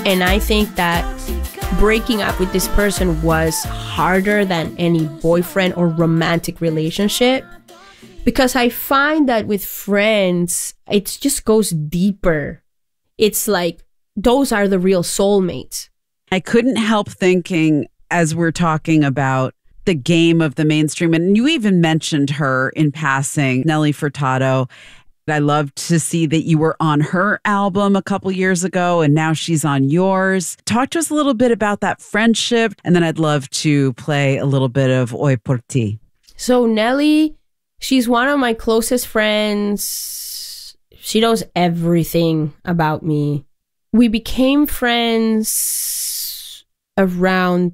And I think that breaking up with this person was harder than any boyfriend or romantic relationship, because I find that with friends, it just goes deeper. It's like, those are the real soulmates. I couldn't help thinking as we're talking about the game of the mainstream, and you even mentioned her in passing, Nelly Furtado. I loved to see that you were on her album a couple years ago and now she's on yours. Talk to us a little bit about that friendship, and then I'd love to play a little bit of Hoy Por Ti. So Nelly, she's one of my closest friends. She knows everything about me. We became friends around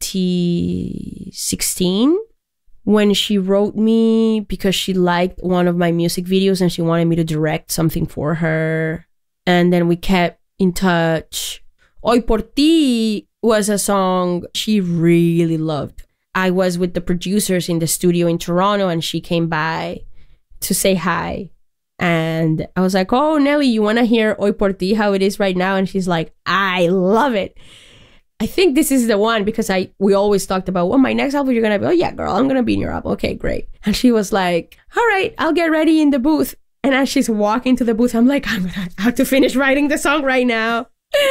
2016 when she wrote me because she liked one of my music videos and she wanted me to direct something for her. And then we kept in touch. Hoy Por Ti was a song she really loved. I was with the producers in the studio in Toronto and she came by to say hi. And I was like, oh, Nelly, you want to hear Hoy Por Ti, how it is right now? And she's like, I love it. I think this is the one, because we always talked about, well, my next album, you're going to be, oh yeah, girl, I'm going to be in your album. Okay, great. And she was like, all right, I'll get ready in the booth. And as she's walking to the booth, I'm like, I'm going to have to finish writing the song right now.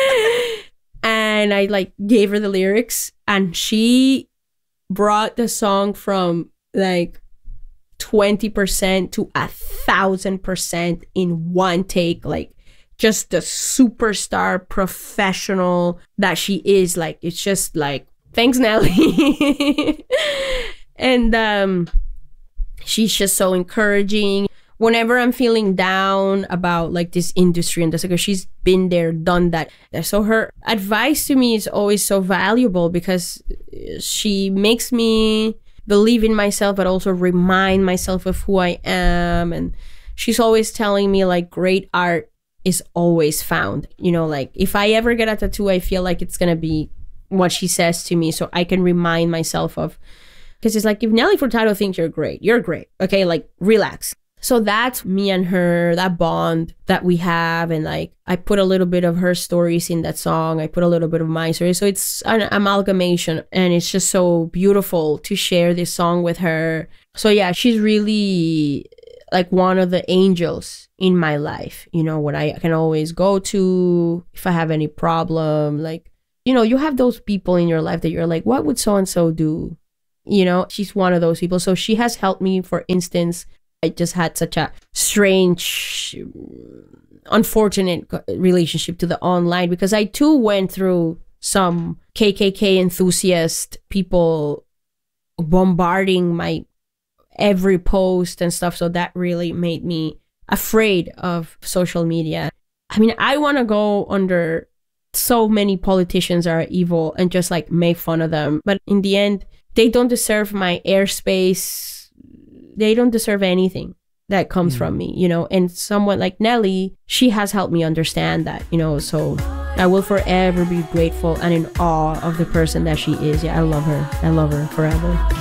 And I like gave her the lyrics and she brought the song from like 20% to 1,000% in one take, like just the superstar professional that she is. Like, it's just like, thanks, Nelly. And she's just so encouraging. Whenever I'm feeling down about like this industry and this, because she's been there, done that. So her advice to me is always so valuable because she makes me believe in myself, but also remind myself of who I am. And she's always telling me like great art is always found. You know, like if I ever get a tattoo, I feel like it's going to be what she says to me. So I can remind myself of, because it's like, if Nelly Furtado thinks you're great, you're great. Okay, like relax. So that's me and her, that bond that we have. And like, I put a little bit of her stories in that song. I put a little bit of my stories. So it's an amalgamation. And it's just so beautiful to share this song with her. So yeah, she's really like one of the angels in my life. You know, what I can always go to if I have any problem. Like, you know, you have those people in your life that you're like, what would so-and-so do? You know, she's one of those people. So she has helped me, for instance. I just had such a strange, unfortunate relationship to the online, because I too went through some KKK enthusiast people bombarding my every post and stuff. So that really made me afraid of social media. I mean, I want to go under so many politicians are evil and just like make fun of them. But in the end, they don't deserve my airspace. They don't deserve anything that comes from me, you know. And someone like Nelly, she has helped me understand that, you know. So I will forever be grateful and in awe of the person that she is. Yeah, I love her. I love her forever.